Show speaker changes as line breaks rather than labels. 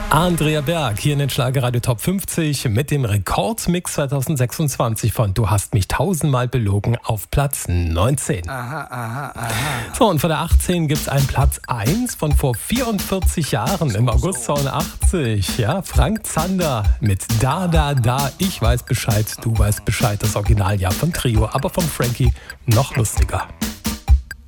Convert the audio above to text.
Andrea Berg hier in den Schlagerradio Top 50 mit dem Rekordmix 2026 von Du hast mich tausendmal belogen auf Platz 19.
Aha.
So, und von der 18 gibt es einen Platz 1 von vor 44 Jahren im August 82. Ja, Frank Zander mit Da, ich weiß Bescheid, du weißt Bescheid. Das Originaljahr von Trio, aber von Frankie noch lustiger.